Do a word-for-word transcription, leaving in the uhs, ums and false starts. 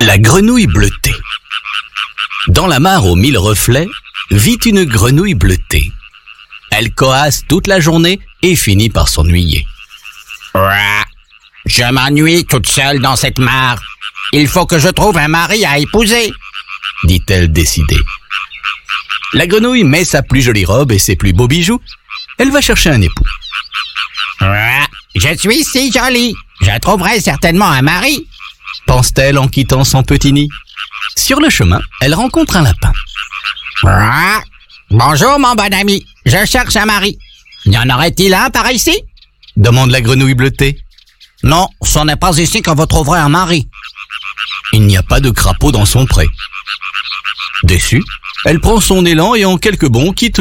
La grenouille bleutée. Dans la mare aux mille reflets, vit une grenouille bleutée. Elle coasse toute la journée et finit par s'ennuyer. « Je m'ennuie toute seule dans cette mare. Il faut que je trouve un mari à épouser, » dit-elle décidée. La grenouille met sa plus jolie robe et ses plus beaux bijoux. Elle va chercher un époux. « Je suis si jolie, je trouverai certainement un mari, » pense-t-elle en quittant son petit nid. Sur le chemin, elle rencontre un lapin. « Bonjour mon bon ami, je cherche un mari. Y en aurait-il un par ici ?» demande la grenouille bleutée. « Non, ce n'est pas ici que vous trouverez un mari. » Il n'y a pas de crapaud dans son pré. Déçue, elle prend son élan et en quelques bonds quitte